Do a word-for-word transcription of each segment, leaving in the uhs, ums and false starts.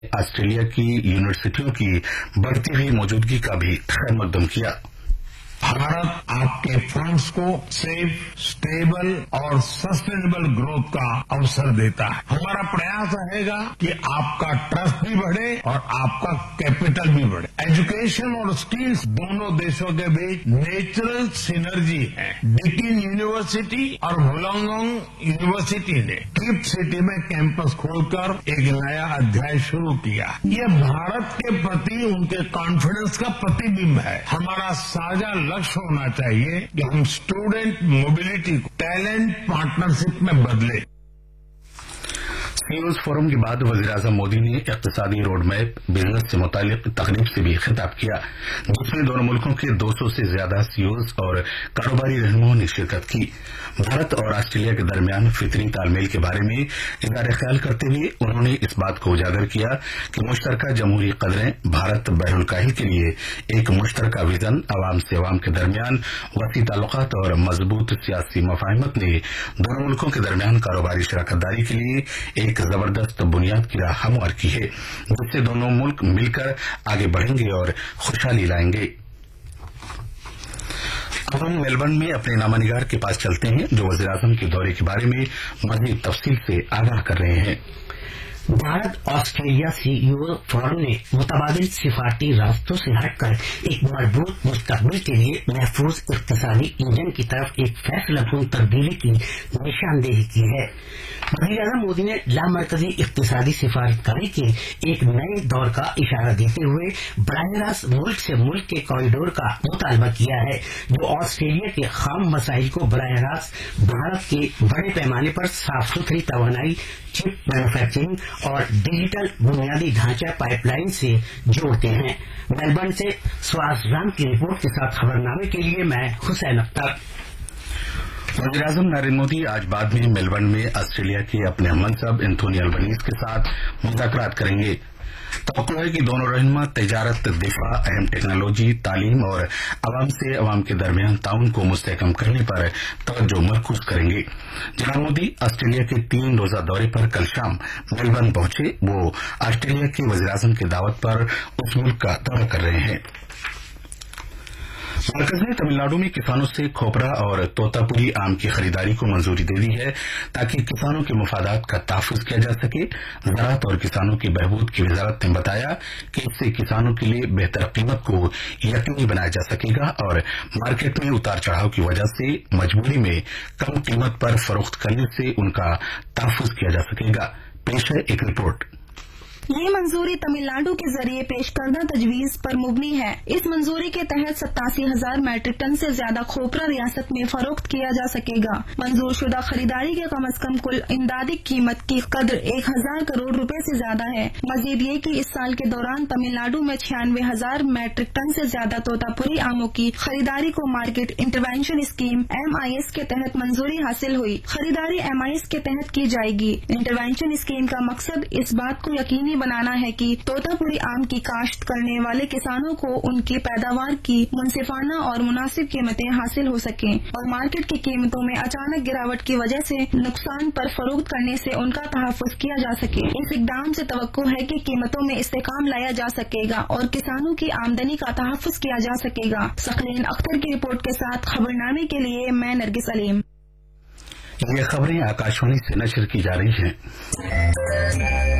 Australia کی یونیورسٹیوں کی بڑھتی ہوئی موجودگی کا بھی خیر مقدم کیا۔ भारत आपके फंड्स को सेफ, स्टेबल और सस्टेनेबल ग्रोथ का अवसर देता है। हमारा प्रयास रहेगा कि आपका ट्रस्ट भी बढ़े और आपका कैपिटल भी बढ़े। एजुकेशन और स्किल्स दोनों देशों के बीच नेचुरल सिनर्जी है। डिकिन यूनिवर्सिटी और वुलंगडोंग यूनिवर्सिटी ने गिफ्ट सिटी में कैंपस खोलकर एक नया अध्याय शुरू किया। ये भारत के प्रति उनके कॉन्फिडेंस का प्रतिबिंब है। हमारा साझा लक्ष्य होना चाहिए कि हम स्टूडेंट मोबिलिटी को टैलेंट पार्टनरशिप में बदले। सीईओज फोरम के बाद वज़ीर-ए-आज़म मोदी ने इक़्तिसादी रोड मैप बिजनेस से मुतालिक तकरीब से भी खिताब किया, जिसमें दोनों मुल्कों के दो सौ से ज्यादा सीईओज और कारोबारी रहनुमाओं ने शिरकत की। भारत और ऑस्ट्रेलिया के दरमियान फितरी तालमेल के बारे में इज़हार ख्याल करते हुए उन्होंने इस बात को उजागर किया कि मुश्तरका जमहूरी कदरें, भारत बहरुल-काहिल के लिए एक मुश्तरका विजन, अवाम से अवाम के दरमियान वसी ताल्लुकात और मजबूत सियासी मफाहिमत ने दोनों मुल्कों के दरमियान कारोबारी शराकतदारी के लिए एक जबरदस्त बुनियाद की राह हमवार की है, जिससे दोनों मुल्क मिलकर आगे बढ़ेंगे और खुशहाली लाएंगे। अब हम मेलबर्न में अपने नामानिगार के पास चलते हैं, जो वज़ीर-ए-आज़म के दौरे के बारे में मजीद तफसील से आगाह कर रहे हैं। भारत ऑस्ट्रेलिया सीईओ फोरम ने मुतबादिल सिफारती रास्तों से हटकर एक मजबूत मुस्तकबिल के लिए महफूज इक़्तिसादी इंजन की तरफ एक फैसलाकुन तब्दीली की निशानदेही की है। वज़ीर-ए-आज़म मोदी ने लामरकजी इक़्तिसादी सिफारतकारी के एक नए दौर का इशारा देते हुए बराह रास्त मुल्क से मुल्क के कॉरिडोर का मुतालबा किया है, जो ऑस्ट्रेलिया के खाम मसाइल को बराह रास्त भारत के बड़े पैमाने पर साफ सुथरी तवानाई, चिप मैन्युफैक्चरिंग और डिजिटल बुनियादी ढांचा पाइपलाइन से जोड़ते हैं। मेलबर्न से सुहास राम की रिपोर्ट के साथ खबरनामे के लिए मैं हुसैन अख्तर। वज़ीर-ए-आज़म नरेंद्र मोदी आज बाद में मेलबर्न में ऑस्ट्रेलिया के अपने हममंसब एंथोनी अल्बनीज़ के साथ मुज़ाकरात करेंगे। तवक्को है कि दोनों रहनुमा तजारत, दिफा, अहम टेक्नोलॉजी, तालीम और अवाम से अवाम के दरमियान ताउन को मुस्तहकम करने पर तवज्जो मरकूज करेंगे। जनाब मोदी ऑस्ट्रेलिया के तीन रोजा दौरे पर कल शाम मेलबर्न पहुंचे। वो ऑस्ट्रेलिया के वज़ीर-ए-आज़म की दावत पर उस मुल्क का दौरा कर रहे हैं। मरकज ने तमिलनाडु में किसानों से खोपरा और तोतापुरी आम की खरीदारी को मंजूरी दे दी है, ताकि किसानों के मफादात का तहफ़्फ़ुज़ किया जा सके। ज़राअत और किसानों की बहबूद की वज़ारत ने बताया कि इससे किसानों के लिए बेहतर कीमत को यकीनी बनाया जा सकेगा और मार्केट में उतार चढ़ाव की वजह से मजबूरी में कम कीमत पर फरोख्त करने से उनका तहफ़्फ़ुज़ किया जा सकेगा। पेश है एक रिपोर्ट। ये मंजूरी तमिलनाडु के जरिए पेश करदा तजवीज पर मुबनी है। इस मंजूरी के तहत सत्तासी हजार मैट्रिक टन से ज्यादा खोपरा रियासत में फरोख्त किया जा सकेगा। मंजूर शुदा खरीदारी के कम अज कम कुल इमदादी कीमत की कदर एक हजार करोड़ रुपए से ज्यादा है। मजीद ये कि इस साल के दौरान तमिलनाडु में छियानवे हजार मैट्रिक टन से ज्यादा तोतापुरी आमों की खरीदारी को market intervention scheme M I S के तहत मंजूरी हासिल हुई। खरीदारी एम आई एस के तहत की जाएगी। इंटरवेंशन स्कीम का मकसद इस बात को यकीनी बनाना है कि तोतापुरी आम की काश्त करने वाले किसानों को उनकी पैदावार की मुनसिफाना और मुनासिब कीमतें हासिल हो सकें और मार्केट की कीमतों में अचानक गिरावट की वजह से नुकसान पर फरोख्त करने से उनका तहफ़्फ़ुज़ किया जा सके। इस इक़दाम से तवक्को है कि कीमतों में इस्तेकाम लाया जा सकेगा और किसानों की आमदनी का तहफ़्फ़ुज़ किया जा सकेगा। सखलेन अख्तर की रिपोर्ट के साथ खबरनामे के लिए मैं नरगिस अलीम। ये खबरें आकाशवाणी से नशर की जा रही हैं।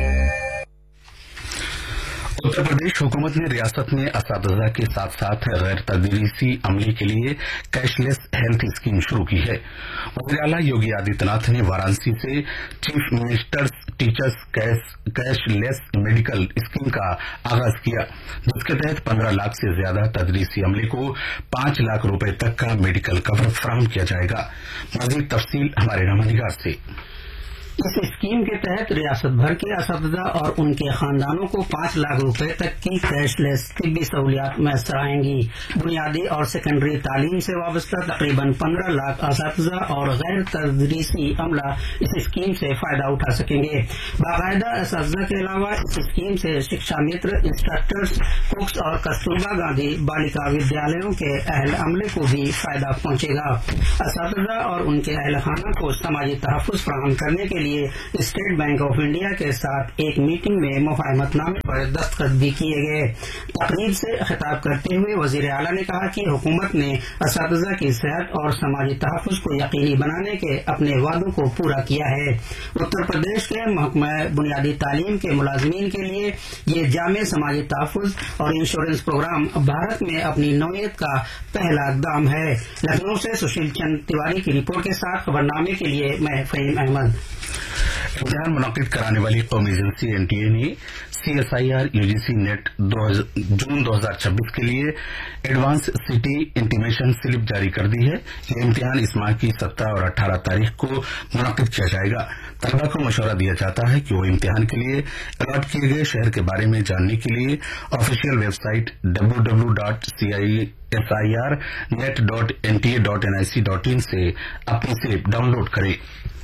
उत्तर प्रदेश हुकूमत ने रियासत में असातिज़ा के साथ साथ गैर तदरीसी अमले के लिए कैशलेस हेल्थ स्कीम शुरू की है। वज़ीर आला योगी आदित्यनाथ ने वाराणसी से chief ministers teachers cash cashless medical scheme का आगाज किया, जिसके तहत पंद्रह लाख से ज्यादा तदरीसी अमले को पांच लाख रुपए तक का मेडिकल कवर फराहम किया जाएगा। मज़ीद तफसील हमारे नामानिगार से। इस स्कीम के तहत रियासत भर के असातिज़ा और उनके खानदानों को पांच लाख रुपए तक की कैशलेस तिब्बी सहूलियात मैसर आएंगी। बुनियादी और सेकेंडरी तालीम से वाबस्ता तकरीबन पंद्रह लाख असातिज़ा और गैर तदरीसी अमला इस स्कीम से फायदा उठा सकेंगे। बाकायदा असातिज़ा के अलावा इस स्कीम से शिक्षा मित्र, इंस्ट्रक्टर्स, कुक्स और कस्तूरबा गांधी बालिका विद्यालयों के अहल अमले को भी फायदा पहुंचेगा। असातिज़ा और उनके अहल खाना को समाजी तहफ़्फ़ुज़ फराहम करने के لیے اسٹیٹ بینک آف انڈیا کے ساتھ ایک میٹنگ میں مفاہمت نامے پر دستخط بھی کیے گئے۔ تقریب سے خطاب کرتے ہوئے وزیر اعلیٰ نے کہا کہ حکومت نے اساتذہ کی صحت اور سماجی تحفظ کو یقینی بنانے کے اپنے وعدوں کو پورا کیا ہے۔ اتر پردیش کے محکمہ بنیادی تعلیم کے ملازمین کے لیے یہ جامع سماجی تحفظ اور انشورنس پروگرام بھارت میں اپنی نوعیت کا پہلا اقدام ہے۔ لکھنؤ سے سشیل چند تیواری کی رپورٹ کے ساتھ خبرنامے کے لیے میں فہیم احمد۔ امتحان منعقد کرانے والی قومی ایجنسی این ٹی اے نے C S I R you G C net جون دو ہزار چھبیس کے لیے ایڈوانس سٹی انٹیمیشن سلپ جاری کر دی ہے۔ یہ امتحان اس ماہ کی سترہ اور اٹھارہ تاریخ کو منعقد کیا جائے گا۔ طلبہ کو مشورہ دیا جاتا ہے کہ وہ امتحان کے لیے الاٹ کیے گئے شہر کے بارے میں جاننے کے لیے official web site W W dot C I S I R net dot N T A dot N I C dot ان سے اپنی سلپ ڈاؤن لوڈ کرے۔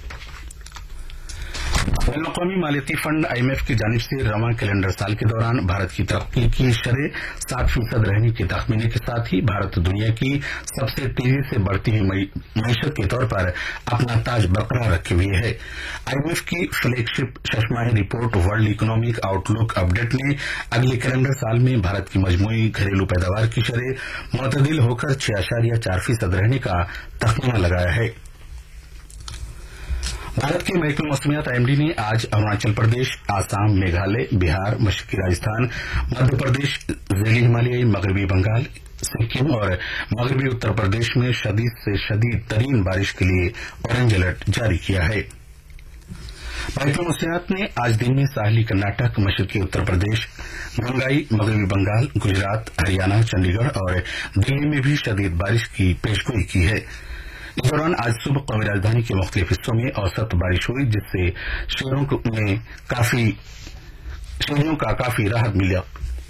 بین الاقوامی مالیاتی فنڈ آئی ایم ایف کی جانب سے رواں کیلنڈر سال کے دوران بھارت کی ترقی کی شرح سات فیصد رہنے کے تخمینے کے ساتھ ہی بھارت دنیا کی سب سے تیزی سے بڑھتی ہوئی معیشت کے طور پر اپنا تاج برقرار رکھے ہوئے ہے۔ آئی ایم ایف کی فلیگ شپ شش ماہی رپورٹ ورلڈ اکنامک آؤٹ لک اپڈیٹ نے اگلے کیلنڈر سال میں بھارت کی مجموعی گھریلو پیداوار کی شرح معتدل ہو کر چھ اشاریہ چار فیصد رہنے کا تخمینہ لگایا ہے۔ بھارت کے محکمہ موسمیات آئی ایم ڈی نے آج اروناچل پردیش، آسام، میگھالیہ، بہار، مشرقی راجستھان، مدھیہ پردیش، ذیلی ہمالیائی، مغربی بنگال، سکم اور مغربی اتر پردیش میں شدید سے شدید ترین بارش کے لیے اورنج الرٹ جاری کیا ہے۔ محکمہ موسمیات نے آج دن میں ساحلی کرناٹک، مشرقی اتر پردیش، گنگائی، مغربی بنگال، گجرات، ہریانہ، چنڈی گڑھ اور دلی میں بھی شدید بارش کی پیشگوئی کی ہے۔ اس دوران آج صبح قومی راجدھانی کے مختلف حصوں میں اوسط بارش ہوئی، جس سے شہروں میں کافی شہریوں کا کافی راحت ملا۔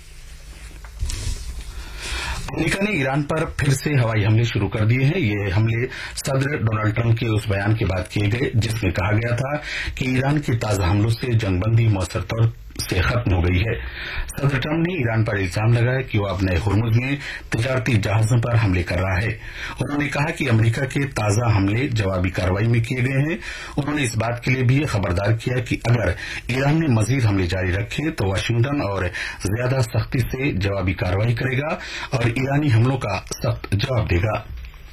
امریکہ نے ایران پر پھر سے ہوائی حملے شروع کر دیے ہیں۔ یہ حملے صدر ڈونلڈ ٹرمپ کے اس بیان کے بعد کیے گئے جس میں کہا گیا تھا کہ ایران کے تازہ حملوں سے جنگ بندی مؤثر طور سے ختم ہو گئی ہے۔ صدر ٹرمپ نے ایران پر الزام لگایا کہ وہ اپنے ہرمز میں تجارتی جہازوں پر حملے کر رہا ہے۔ انہوں نے کہا کہ امریکہ کے تازہ حملے جوابی کارروائی میں کیے گئے ہیں۔ انہوں نے اس بات کے لیے بھی خبردار کیا کہ اگر ایران نے مزید حملے جاری رکھے تو واشنگٹن اور زیادہ سختی سے جوابی کارروائی کرے گا اور ایرانی حملوں کا سخت جواب دے گا۔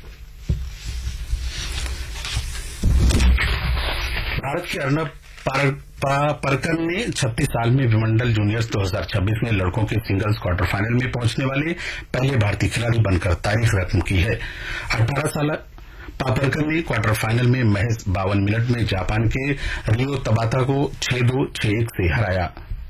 بھارت کے ارنب پرکر نے چھتیس سال میں ومبلڈن جونیئرز دو ہزار چھبیس میں لڑکوں کے سنگلز کوارٹر فائنل میں پہنچنے والے پہلے بھارتی کھلاڑی بن کر تاریخ رقم کی ہے۔ اٹھارہ سالہ پاپرکر نے کوارٹر فائنل میں محض باون منٹ میں جاپان کے ریو تباتا کو چھ دو چھ ایک سے ہرایا۔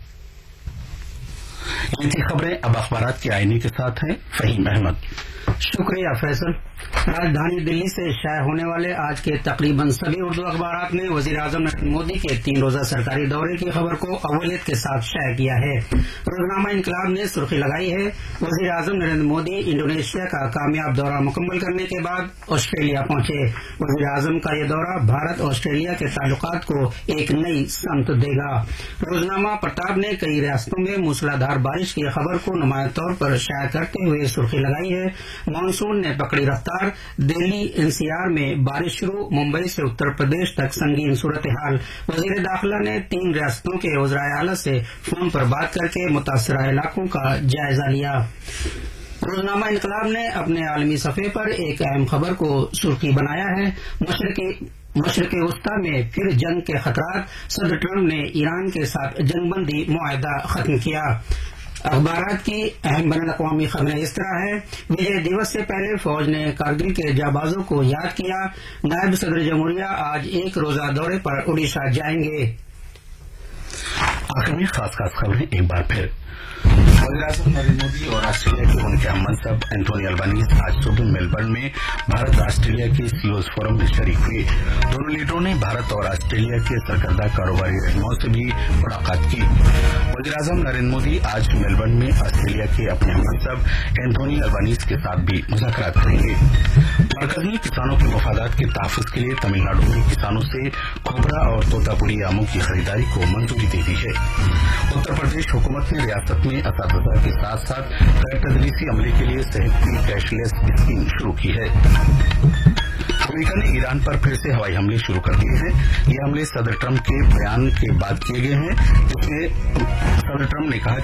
یہ تھی خبریں، اب اخبارات کے آئینے کے ساتھ ہیں فہیم احمد۔ شکریہ فیصل۔ راجدھانی دلی سے شائع ہونے والے آج کے تقریباً سبھی اردو اخبارات نے وزیر اعظم نریندر مودی کے تین روزہ سرکاری دورے کی خبر کو اولت کے ساتھ شائع کیا ہے۔ روزنامہ انقلاب نے سرخی لگائی ہے، وزیر اعظم نریندر مودی انڈونیشیا کا کامیاب دورہ مکمل کرنے کے بعد آسٹریلیا پہنچے۔ وزیر اعظم کا یہ دورہ بھارت آسٹریلیا کے تعلقات کو ایک نئی سمت دے گا۔ روزنامہ پرتاپ نے کئی ریاستوں میں موسلادھار بارش کی خبر کو نمایاں طور پر شائع کرتے ہوئے سرخی لگائی ہے، مانسون نے پکڑی رفتار، دہلی این سی آر میں بارش شروع، ممبئی سے اتر پردیش تک سنگین صورتحال۔ وزیر داخلہ نے تین ریاستوں کے وزرائے اعلیٰ سے فون پر بات کر کے متاثرہ علاقوں کا جائزہ لیا۔ روزنامہ انقلاب نے اپنے عالمی صفحے پر ایک اہم خبر کو سرخی بنایا ہے، مشرقی مشرق وسطی میں پھر جنگ کے خطرات، صدر ٹرمپ نے ایران کے ساتھ جنگ بندی معاہدہ ختم کیا۔ اخبارات کی اہم بین الاقوامی خبریں اس طرح ہے، وجے دیوس سے پہلے فوج نے کارگل کے جانبازوں کو یاد کیا، نائب صدر جمہوریہ آج ایک روزہ دورے پر اڑیسہ جائیں گے۔ آخر میں خاص خاص خبریں ایک بار پھر۔ وزیر اعظم نریندر مودی اور آسٹریلیا کے ان کے ہم منصب اینٹونی البانیز آج صبح میلبرن میں بھارت آسٹریلیا کے سی اوز فورم میں شریک ہوئے۔ دونوں لیڈروں نے بھارت اور آسٹریلیا کے سرکردہ کاروباری رہنماؤں سے بھی ملاقات کی۔ وزیر اعظم نریندر مودی آج میلبرن میں آسٹریلیا کے اپنے ہم منصب اینٹونی البانیز کے ساتھ بھی مذاکرات کریں گے۔ مرکز نے کسانوں کے مفادات کے تحفظ کے لیے تمل ناڈو کے کسانوں سے کھوپرا اور طوطا پوری آموں کی خریداری کو منظوری دے دی ہے۔ اتر پردیش حکومت نے ریاست میں اساتذہ کے ساتھ ساتھ غیر تدریسی عملے کے لیے صحت کی کیش لیس اسکیم شروع کی ہے۔ अमेरिका ने ईरान पर फिर से हवाई हमले शुरू कर दिए हैं। ये हमले सदर ट्रंप के बयान के बाद किए गए हैं, जिसमें सदर ट्रंप ने कहा